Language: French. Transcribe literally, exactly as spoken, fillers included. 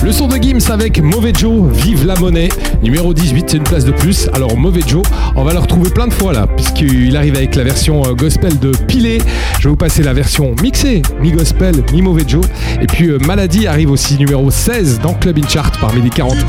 Le son de Gims avec Mauvais Joe, Vive la monnaie. Numéro dix-huit, c'est une place de plus. Alors Mauvais Joe, on va le retrouver plein de fois là, puisqu'il arrive avec la version gospel de Pilé. Je vais vous passer la version mixée, mi-gospel, mi-Mauvais Joe. Et puis euh, Maladie arrive aussi numéro seize dans Club In Chart parmi les quarante